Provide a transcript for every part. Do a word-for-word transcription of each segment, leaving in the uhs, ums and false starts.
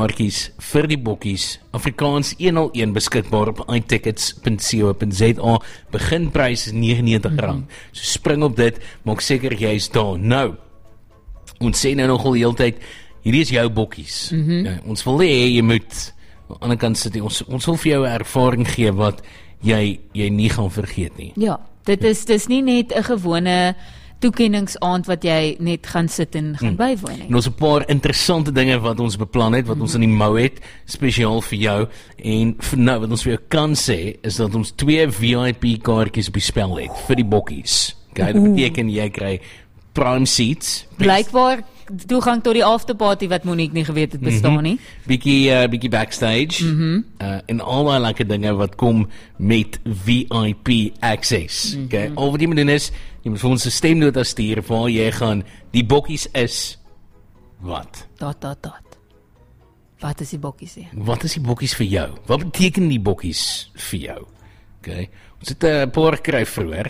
kaartjies vir die bokkies, Afrikaans een nul een beskikbaar op i tickets punt co punt za, beginprys is negenennegentig rand. So spring op dit, maak seker jy is daar. Nou, ons sê nou nogal die hele tyd, hierdie is jou bokkies. Mm -hmm. ja, ons wil hê, jy moet, aan die ander kant sit, ons, ons wil vir jou 'n ervaring gee wat jy, jy nie gaan vergeet nie. Ja, dit is, dit is nie net 'n gewone toekenningsaand wat jy net gaan sit en gaan hmm. bywoon nie. En ons 'n paar interessante dinge wat ons beplan het, wat hmm. ons in die mou het, spesiaal vir jou, en vir nou, wat ons vir jou kan sê, is dat ons twee V I P kaartjies op die spel het, vir die bokkies. Okay, dat beteken jy kry prime seats. Blykbaar toegang tot die afterparty wat Monique nie geweet het bestaan mm-hmm. nie. Bietjie, uh, bietjie backstage, mm-hmm. uh, en al die lekker dinge wat kom met V I P access. Mm-hmm. Okay, al wat jy moet doen is, jy moet vir ons 'n stemnota stuur waar jy gaan, die bokkies is, wat? Dat, dat, dat. Wat is die bokkies hier? Wat is die bokkies vir jou? Wat beteken die bokkies vir jou? Okay, ons het 'n paar gekry vroeër.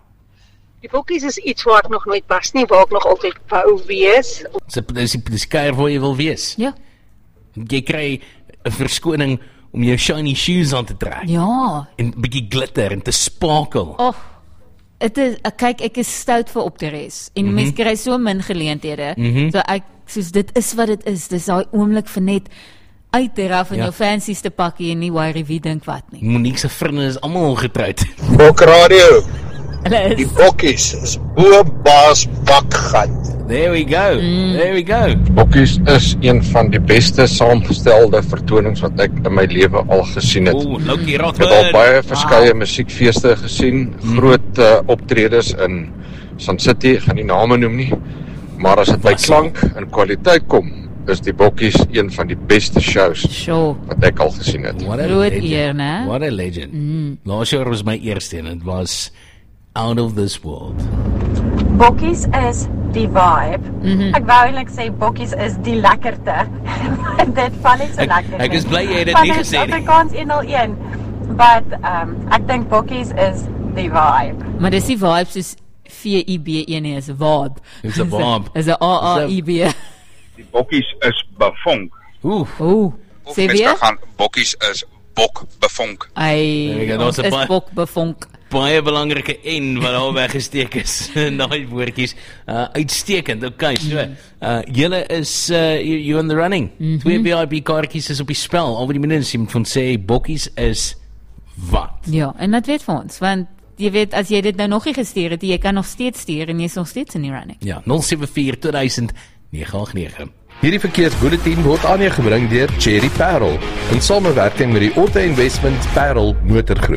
Die bokkies is iets waar ek nog nooit was nie, waar ek nog altyd wou wees. Dis die, die kuier waar jy wil wees. Ja. Jy kry 'n verskoning om jou shiny shoes aan te trek. Ja. En 'n bietjie glitter en te sparkle. Oh, het is, kyk, ek is stout vir op te res. En mm-hmm. mense kry so min geleenthede. Mm-hmm. So ek, soos dit is wat dit is. Dis daai oomblik vir net uit te raf in ja. jou fancyste pakkie en nie worry wie dink wat nie. Monique se vriende is almal getroud. Bok Radio. Die bokkies is bo baas bakgat. There we go, mm. there we go. Bokkies is een van die beste saamgestelde vertonings wat ek in my lewe al gesien het. Oeh, Lokie Ek het al baie verskeie wow. musiekfeeste gesien, mm. groot uh, optredes in Sun City, ek gaan nie name noem nie, maar as dit by klank en kwaliteit kom, is die bokkies een van die beste shows sure. wat ek al gesien het. Groot eer, né? What a legend. Mm. Laas jaar was my eerste en het was out of this world. Bokkies is die vibe. Mm-hmm. Ek wou eintlik sê bokkies is die lekkerte. Dit val net so ek, lekker. Ek is bly jy het dit nie gesê nie. Afrikaans een nul een. But um, ek dink bokkies is die vibe. Maar dis die vibe soos V I B E nie, is 'n vibe. Dis 'n vibe. Is 'n A A I B. Die bokkies is bevonk. Oeh. Oeh. Sê weer? gaan bokkies is bok bevonk. Ai, ons is bok bevonk. Baie belangrike en wat daar weggesteek is in daai woordjies. Uh, uitstekend. Okay, so uh, julle is uh, you, you in the running. Mm-hmm. Twee V I P kaartjies is op die spel. Al wat die mense moet van sê bokkies is wat. Ja, en dat weet vir ons, want jy weet as jy dit nou nog nie gestuur het, jy kan nog steeds stuur en jy is nog steeds in die running. Ja, nul sewe vier twee duisend nege agt nege. Hierdie verkeersbulletin word aan jou gebring deur Cherry Parel in samewerking met die Auto Investment Parel Motorgroep.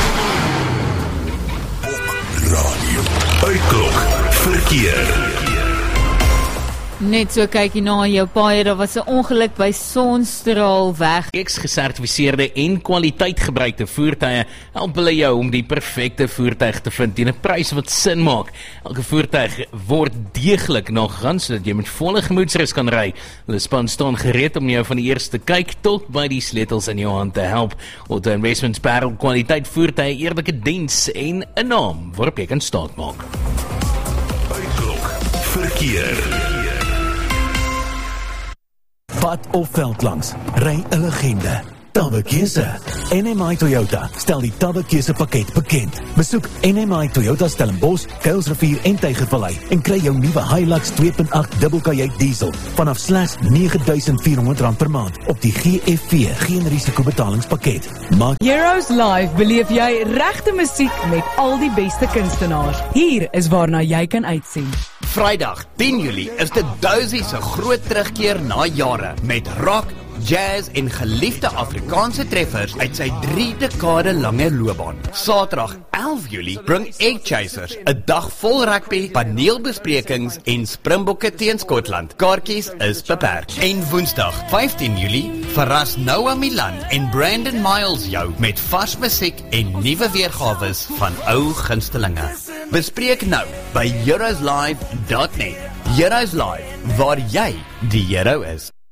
Radio Uitklok Verkeer. Net so kyk jy na jou paai, daar was 'n ongeluk by Sonstraal weg. X-gesertifiseerde en kwaliteit gebruikte voertuie help hulle jou om die perfekte voertuig te vind teen 'n prys wat sin maak. Elke voertuig word deeglik nagegaan sodat jy met volle gemoedsrus kan ry. Hulle span staan gereed om jou van die eerste kyk tot by die sleutels in jou hand te help. Auto Investments Parel kwaliteit voertuie, eerlike diens en 'n naam waarop jy kan staat maak. Uitklok Verkeer. Pad of veld langs, ry 'n legende. Tabekeuse. N M I Toyota stel die Tabekeuse pakket bekend. Besoek N M I Toyota Stellenbosch, Kuilsrivier en Tygervallei en kry jou nuwe Hilux twee punt agt dubbelkajuit diesel vanaf slegs nege duisend vier honderd rand per maand op die G F V geen risiko betalingspakket. Maak Heroes Live beleef jy regte musiek met al die beste kunstenaars. Hier is waarna jy kan uitsien. Vrydag tien Julie is dit Dozy se groot terugkeer na jare met rock, jazz en geliefde Afrikaanse treffers uit sy drie dekade lange loopbaan. Saterdag elf Julie bring Egg Chasers 'n dag vol rugby, paneelbesprekings en Springbokke teen Skotland. Kaartjies is beperk. En Woensdag vyftien Julie verras Noah Milan en Brandon Miles jou met vars musiek en nuwe weergawe van ou gunstelinge. Bespreek nou by heroes live dot net. Heroes Live, waar jy die hero is.